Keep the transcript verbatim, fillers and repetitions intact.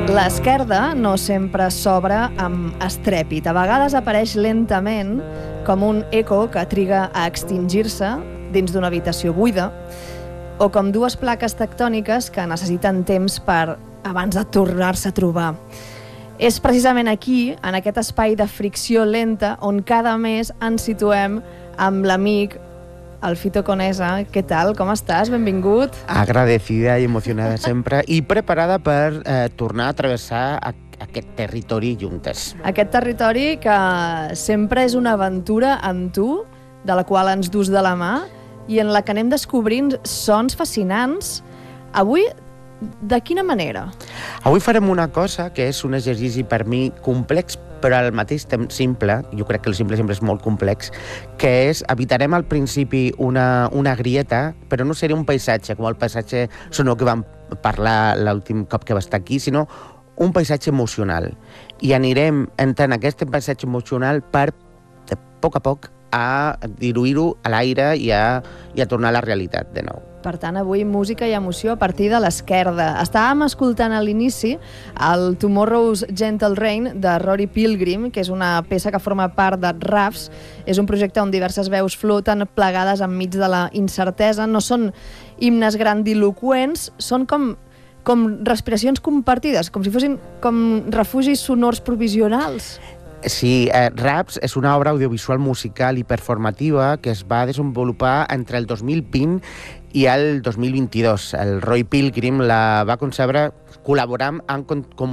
L'esquerda no sempre s'obre amb estrèpit. A vegades apareix lentament com un eco que triga a extingir-se dins d'una habitació buida o com dues plaques tectòniques que necessiten temps per abans de tornar-se a trobar. És precisament aquí, en aquest espai de fricció lenta, on cada mes ens situem amb l'amic, el Fito Conesa. Què tal? Com estàs? Benvingut. Agradecida i emocionada sempre i preparada per eh, tornar a travessar aquest territori juntes. Aquest territori que sempre és una aventura amb tu, de la qual ens dus de la mà i en la que anem descobrint sons fascinants. Avui, de quina manera? Avui farem una cosa que és un exercici per mi complex, però al mateix temps simple. Jo crec que el simple sempre és molt complex, que és, evitarem al principi una, una grieta, però no seria un paisatge, com el paisatge sonor que vam parlar l'últim cop que va estar aquí, sinó un paisatge emocional. I anirem entrant aquest paisatge emocional per, de poc a poc, a diluir-ho a l'aire i a, i a tornar a la realitat de nou. Per tant, avui música i emoció a partir de l'esquerda. Estàvem escoltant a l'inici el Tomorrow's Gentle Rain de Rory Pilgrim, que és una peça que forma part de Rafts. És un projecte on diverses veus floten plegades enmig de la incertesa. No són himnes grandiloqüents, són com, com respiracions compartides, com si fossin com refugis sonors provisionals. Sí, eh, Rafts és una obra audiovisual musical i performativa que es va desenvolupar entre el dos mil vint i el dos mil vint-i-dos. El Roy Pilgrim la va concebre col·laborant amb com